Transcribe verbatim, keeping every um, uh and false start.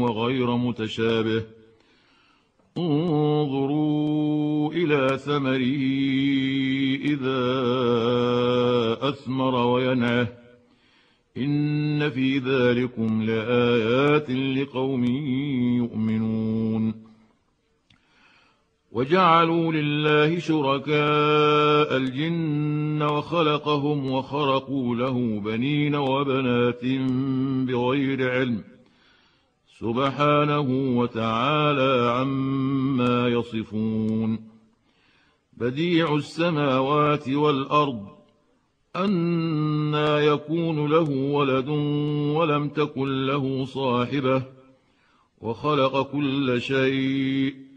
وغير متشابه. انظروا إلى ثمره إذا أثمر وينعه إن في ذلكم لآيات لقوم يؤمنون. وجعلوا لله شركاء الجن وخلقهم وخرقوا له بنين وبنات بغير علم سبحانه وتعالى عما يصفون. بديع السماوات والأرض أنى يكون له ولد ولم تكن له صاحبة وخلق كل شيء